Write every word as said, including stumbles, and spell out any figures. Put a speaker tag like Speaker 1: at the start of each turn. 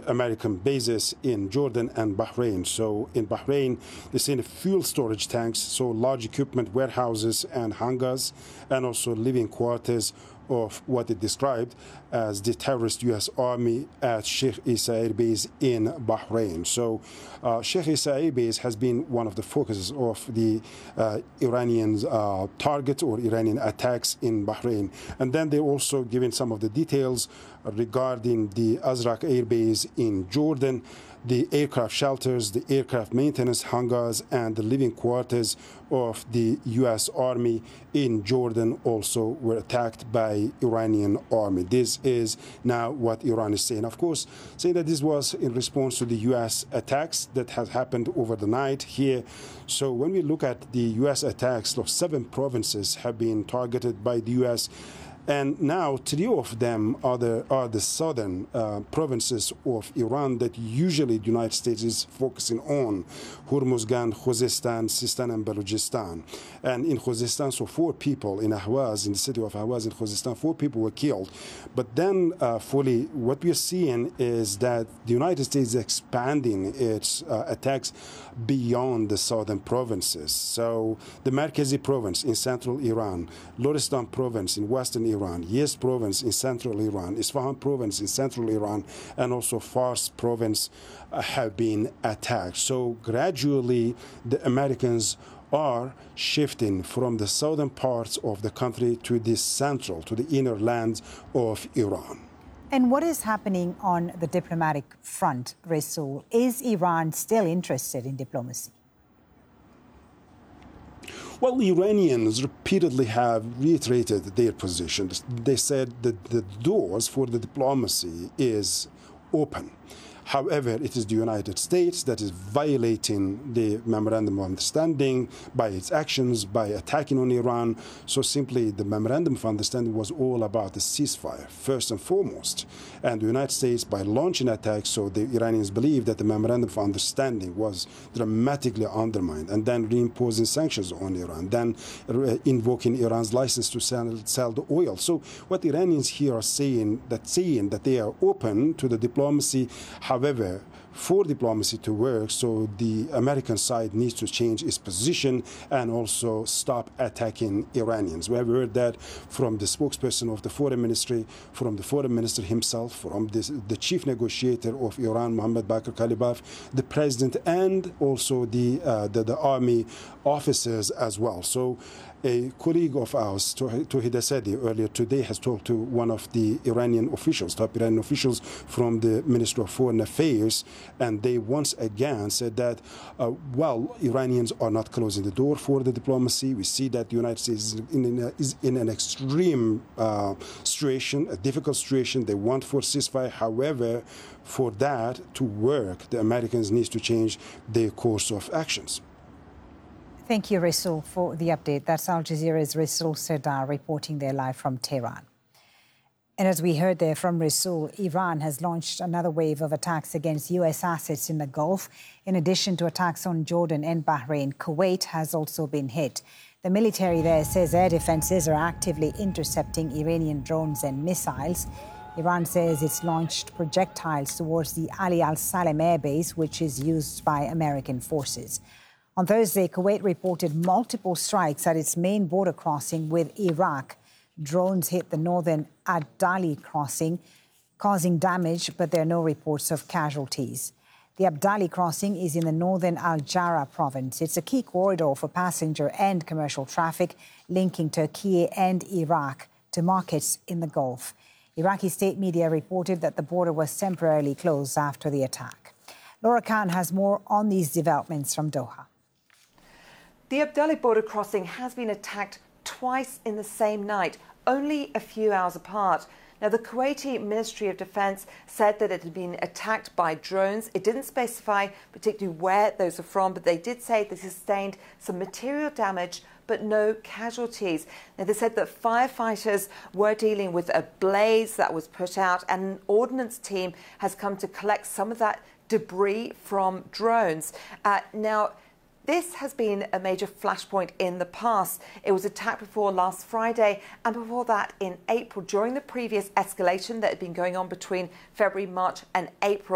Speaker 1: American bases in Jordan and Bahrain. So in Bahrain, they seen fuel storage tanks, so large equipment warehouses and hangars, and also living quarters of what it described as the terrorist U S Army at Sheikh Issa Air Base in Bahrain. So uh, Sheikh Issa Air Base has been one of the focuses of the uh, Iranian uh, target or Iranian attacks in Bahrain. And then they're also giving some of the details regarding the Azraq Air Base in Jordan, the aircraft shelters, the aircraft maintenance hangars, and the living quarters of the U S Army in Jordan also were attacked by Iranian army. This is now what Iran is saying. Of course, saying that this was in response to the U S attacks that has happened over the night here. So when we look at the U S attacks, seven provinces have been targeted by the U S, and now three of them are the, are the southern uh, provinces of Iran that usually the United States is focusing on: Hormuzgan, Khuzestan, Sistan, and Balochistan. And in Khuzestan, so four people in Ahwaz, in the city of Ahwaz in Khuzestan, four people were killed. But then uh, fully, what we are seeing is that the United States is expanding its uh, attacks beyond the southern provinces. So the Markazi province in central Iran, Loristan province in western Iran, Yezd province in central Iran, Isfahan province in central Iran, and also Fars province uh, have been attacked. So gradually the Americans are shifting from the southern parts of the country to the central, to the inner lands of Iran.
Speaker 2: And what is happening on the diplomatic front, Rasool? Is Iran still interested in diplomacy?
Speaker 1: Well, the Iranians repeatedly have reiterated their position. They said that the doors for the diplomacy is open. However, it is the United States that is violating the Memorandum of Understanding by its actions, by attacking on Iran. So simply, the Memorandum of Understanding was all about the ceasefire, first and foremost. And the United States, by launching attacks, so the Iranians believe that the Memorandum of Understanding was dramatically undermined, and then reimposing sanctions on Iran, then invoking Iran's license to sell, sell the oil. So what the Iranians here are saying, that saying that they are open to the diplomacy. However, for diplomacy to work, so the American side needs to change its position and also stop attacking Iranians. We have heard that from the spokesperson of the foreign ministry, from the foreign minister himself, from this, the chief negotiator of Iran, Mohammad Bakr Kalibaf, the president, and also the, uh, the, the army officers as well. So a colleague of ours, Tauhid Asadi, earlier today has talked to one of the Iranian officials, top Iranian officials from the Ministry of Foreign Affairs, and they once again said that, uh, well, Iranians are not closing the door for the diplomacy. We see that the United States is in, a, is in an extreme uh, situation, a difficult situation. They want for ceasefire. However, for that to work, the Americans need to change their course of actions.
Speaker 2: Thank you, Rasool, for the update. That's Al Jazeera's Rasool Serdar reporting there live from Tehran. And as we heard there from Rasool, Iran has launched another wave of attacks against U S assets in the Gulf. In addition to attacks on Jordan and Bahrain, Kuwait has also been hit. The military there says air defenses are actively intercepting Iranian drones and missiles. Iran says it's launched projectiles towards the Ali al-Salem air base, which is used by American forces. On Thursday, Kuwait reported multiple strikes at its main border crossing with Iraq. Drones hit the northern Abdali crossing, causing damage, but there are no reports of casualties. The Abdali crossing is in the northern Al-Jara province. It's a key corridor for passenger and commercial traffic, linking Turkey and Iraq to markets in the Gulf. Iraqi state media reported that the border was temporarily closed after the attack. Laura Khan has more on these developments from Doha.
Speaker 3: The Abdali border crossing has been attacked twice in the same night, only a few hours apart. Now, the Kuwaiti Ministry of Defense said that it had been attacked by drones. It didn't specify particularly where those are from, but they did say they sustained some material damage, but no casualties. Now, they said that firefighters were dealing with a blaze that was put out, and an ordnance team has come to collect some of that debris from drones. Uh, now, This has been a major flashpoint in the past. It was attacked before last Friday, and before that in April, during the previous escalation that had been going on between February, March and April.